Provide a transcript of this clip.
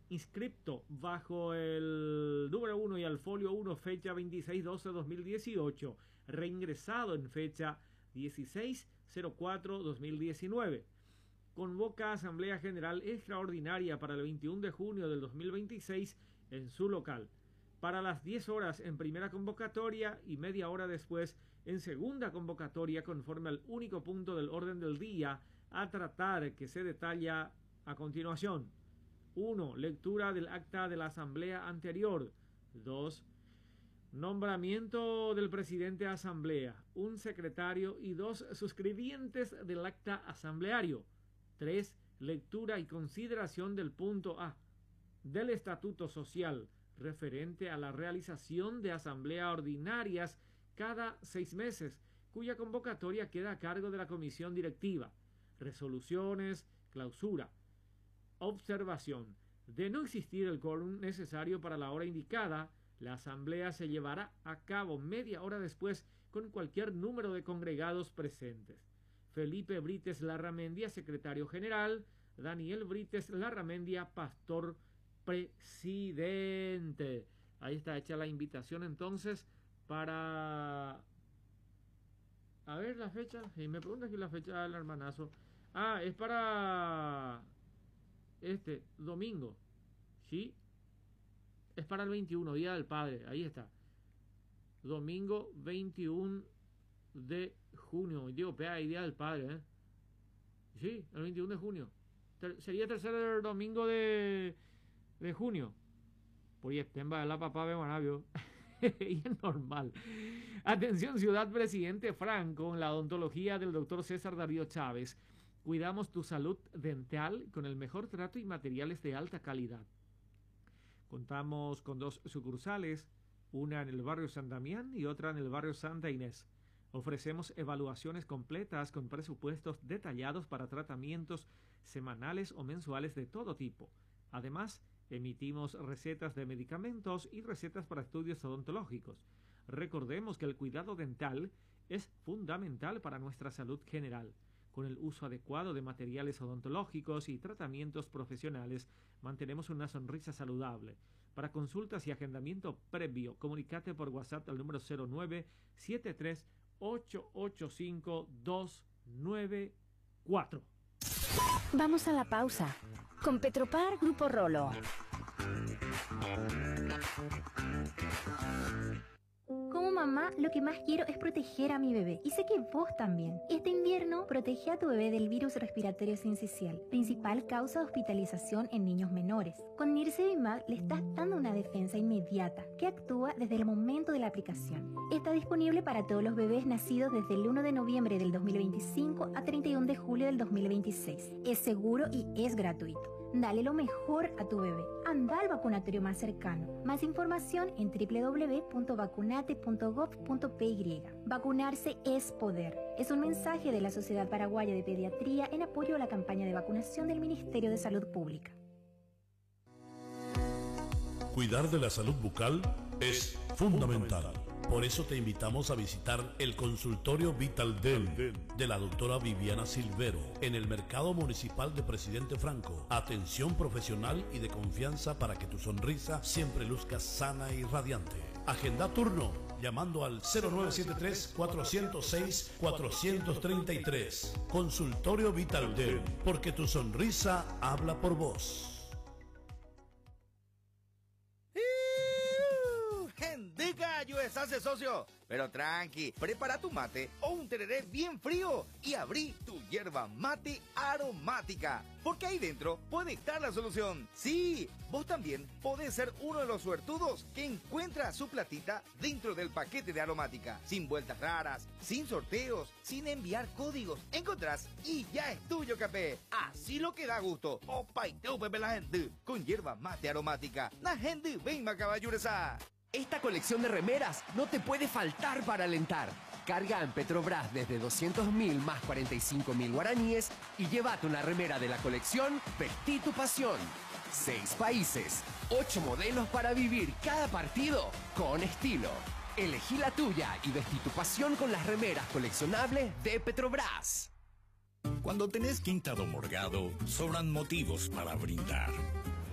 inscripto bajo el número 1 y al folio 1, fecha 26/12/2018, reingresado en fecha 16/04/2019. Convoca Asamblea General Extraordinaria para el 21 de junio del 2026 en su local. Para las 10 horas en primera convocatoria y media hora después en segunda convocatoria, conforme al único punto del orden del día a tratar, que se detalla a continuación. 1. Lectura del acta de la asamblea anterior. 2. Nombramiento del presidente de asamblea, un secretario y 2 suscribientes del acta asambleario. 3. Lectura y consideración del punto A del Estatuto Social, referente a la realización de asambleas ordinarias cada 6 meses, cuya convocatoria queda a cargo de la comisión directiva. Resoluciones, clausura. Observación. De no existir el quórum necesario para la hora indicada, la asamblea se llevará a cabo media hora después con cualquier número de congregados presentes. Felipe Brites Larramendia, secretario general. Daniel Brites Larramendia, pastor presidente. Ahí está hecha la invitación entonces para... A ver la fecha. Y me pregunta aquí la fecha del hermanazo. Ah, es para este domingo. ¿Sí? Es para el 21, Día del Padre. Ahí está. Domingo 21 de junio. Digo, pea, Día del Padre, ¿eh? Sí, el 21 de junio. Sería el tercer domingo de junio. Pues temba la papá de Manabio. Y es normal. Atención, ciudad presidente Franco, en la odontología del doctor César Darío Chávez. Cuidamos tu salud dental con el mejor trato y materiales de alta calidad. Contamos con 2 sucursales, una en el barrio San Damián y otra en el barrio Santa Inés. Ofrecemos evaluaciones completas con presupuestos detallados para tratamientos semanales o mensuales de todo tipo. Además, emitimos recetas de medicamentos y recetas para estudios odontológicos. Recordemos que el cuidado dental es fundamental para nuestra salud general. Con el uso adecuado de materiales odontológicos y tratamientos profesionales, mantenemos una sonrisa saludable. Para consultas y agendamiento previo, comunícate por WhatsApp al número 0973-885-294. Vamos a la pausa. Con Petropar Grupo Rolo. Como mamá, lo que más quiero es proteger a mi bebé. Y sé que vos también. Este invierno, protege a tu bebé del virus respiratorio sincicial, principal causa de hospitalización en niños menores. Con Nirsevimab le estás dando una defensa inmediata que actúa desde el momento de la aplicación. Está disponible para todos los bebés nacidos desde el 1 de noviembre del 2025 a 31 de julio del 2026. Es seguro y es gratuito. Dale lo mejor a tu bebé. Anda al vacunatorio más cercano. Más información en www.vacunate.gov.py. Vacunarse es poder. Es un mensaje de la Sociedad Paraguaya de Pediatría en apoyo a la campaña de vacunación del Ministerio de Salud Pública. Cuidar de la salud bucal es fundamental. Por eso te invitamos a visitar el consultorio Vital Dent de la doctora Viviana Silvero en el Mercado Municipal de Presidente Franco. Atención profesional y de confianza para que tu sonrisa siempre luzca sana y radiante. Agenda turno llamando al 0973-406-433. Consultorio Vital Dent, porque tu sonrisa habla por vos. Yo deshace, socio. Pero tranqui, prepara tu mate o un tereré bien frío y abrí tu yerba mate aromática. Porque ahí dentro puede estar la solución. Sí, vos también podés ser uno de los suertudos que encuentra su platita dentro del paquete de aromática. Sin vueltas raras, sin sorteos, sin enviar códigos. Encontrás y ya es tuyo, capé. Así lo que da gusto. Opa y teu, pepe la gente. Con yerba mate aromática. La gente venga, caballuresa. Esta colección de remeras no te puede faltar para alentar. Carga en Petrobras desde 200.000 más 45.000 guaraníes y llévate una remera de la colección Vestí tu pasión. 6 países, 8 modelos para vivir cada partido con estilo. Elegí la tuya y vestí tu pasión con las remeras coleccionables de Petrobras. Cuando tenés Quinta do Morgado, sobran motivos para brindar.